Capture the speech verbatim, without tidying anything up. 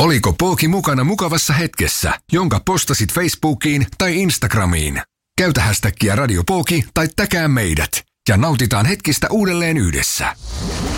Oliko Pooki mukana mukavassa hetkessä, jonka postasit Facebookiin tai Instagramiin? Käytä hästäkkiä Radio Pooki tai täkää meidät ja nautitaan hetkistä uudelleen yhdessä.